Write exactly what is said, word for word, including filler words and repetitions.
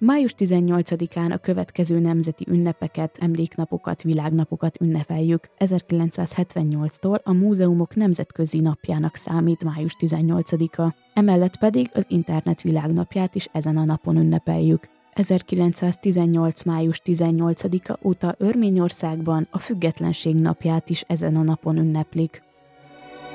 Május tizennyolcadikán a következő nemzeti ünnepeket, emléknapokat, világnapokat ünnepeljük. ezerkilencszázhetvennyolctól a múzeumok nemzetközi napjának számít május tizennyolcadika. Emellett pedig az internet világnapját is ezen a napon ünnepeljük. ezerkilencszáztizennyolc. május tizennyolcadika óta Örményországban a Függetlenség napját is ezen a napon ünneplik.